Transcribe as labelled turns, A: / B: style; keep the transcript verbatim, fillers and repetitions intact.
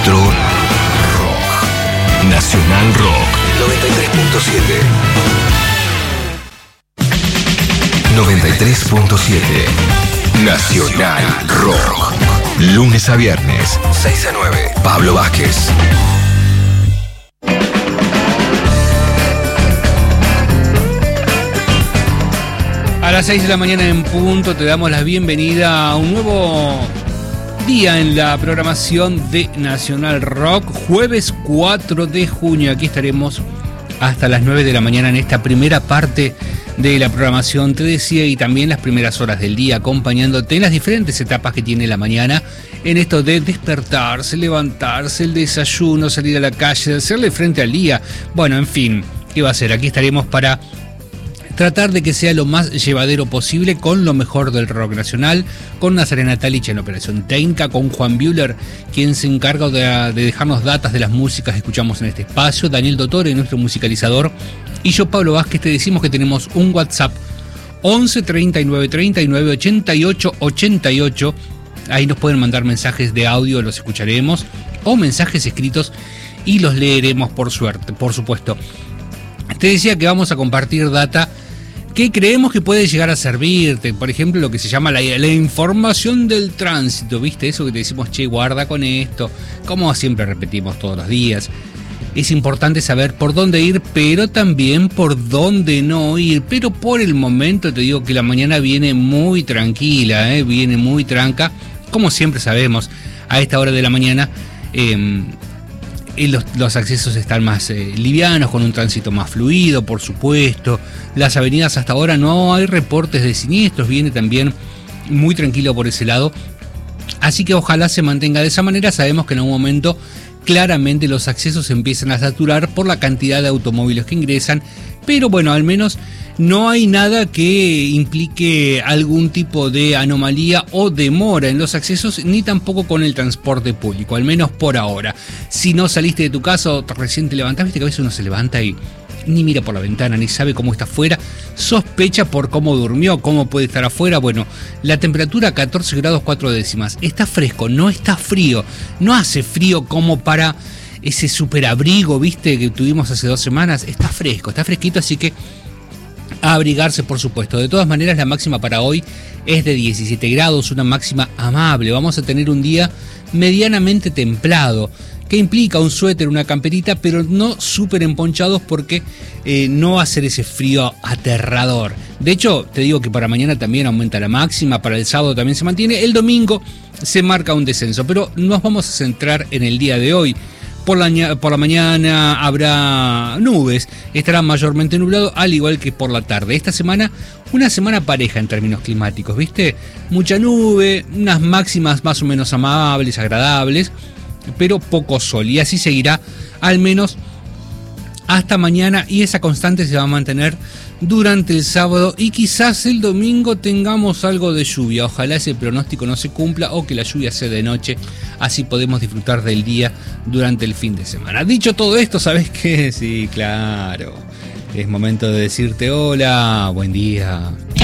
A: Nuestro rock. Nacional Rock noventa y tres punto siete. noventa y tres punto siete. Nacional Rock. Lunes a viernes, seis a nueve. Pablo Vázquez.
B: A las seis de la mañana en punto te damos la bienvenida a un nuevo día en la programación de Nacional Rock. Jueves cuatro de junio, aquí estaremos hasta las nueve de la mañana en esta primera parte de la programación, te decía, y también las primeras horas del día, acompañándote en las diferentes etapas que tiene la mañana, en esto de despertarse, levantarse, el desayuno, salir a la calle, hacerle frente al día. Bueno, en fin, ¿qué va a ser? Aquí estaremos para tratar de que sea lo más llevadero posible, con lo mejor del rock nacional, con Nazarena Talich en operación técnica, con Juan Bühler, quien se encarga de, de dejarnos datas de las músicas que escuchamos en este espacio, Daniel Dottore, nuestro musicalizador, y yo, Pablo Vázquez. Te decimos que tenemos un WhatsApp once treinta y nueve treinta y nueve ochenta y ocho ochenta y ocho. Ahí nos pueden mandar mensajes de audio, los escucharemos, o mensajes escritos y los leeremos, por suerte, por supuesto. Te decía que vamos a compartir data que creemos que puede llegar a servirte. Por ejemplo, lo que se llama la, la información del tránsito, ¿viste? Eso que te decimos, che, guarda con esto, como siempre repetimos todos los días. Es importante saber por dónde ir, pero también por dónde no ir. Pero por el momento te digo que la mañana viene muy tranquila, ¿eh? Viene muy tranca. Como siempre sabemos, a esta hora de la mañana eh, Los, los accesos están más eh, livianos, con un tránsito más fluido, por supuesto. Las avenidas hasta ahora no hay reportes de siniestros, viene también muy tranquilo por ese lado. Así que ojalá se mantenga de esa manera. Sabemos que en algún momento claramente los accesos empiezan a saturar por la cantidad de automóviles que ingresan, pero bueno, al menos no hay nada que implique algún tipo de anomalía o demora en los accesos, ni tampoco con el transporte público, al menos por ahora. Si no saliste de tu casa o recién te levantaste, viste que a veces uno se levanta y ni mira por la ventana, ni sabe cómo está afuera, sospecha por cómo durmió, cómo puede estar afuera. Bueno, la temperatura catorce grados cuatro décimas, está fresco, no está frío, no hace frío como para ese superabrigo, viste, que tuvimos hace dos semanas. Está fresco, está fresquito, así que a abrigarse, por supuesto. De todas maneras, la máxima para hoy es de diecisiete grados, una máxima amable. Vamos a tener un día medianamente templado, que implica un suéter, una camperita, pero no súper emponchados, porque eh, no va a ser ese frío aterrador. De hecho, te digo que para mañana también aumenta la máxima, para el sábado también se mantiene, el domingo se marca un descenso, pero nos vamos a centrar en el día de hoy. Por la, por la mañana habrá nubes, estará mayormente nublado, al igual que por la tarde. Esta semana, una semana pareja en términos climáticos, ¿viste? Mucha nube, unas máximas más o menos amables, agradables, pero poco sol. Y así seguirá al menos hasta mañana, y esa constante se va a mantener durante el sábado, y quizás el domingo tengamos algo de lluvia. Ojalá ese pronóstico no se cumpla, o que la lluvia sea de noche, así podemos disfrutar del día durante el fin de semana. Dicho todo esto, ¿sabes qué? Sí, claro, es momento de decirte hola, buen día.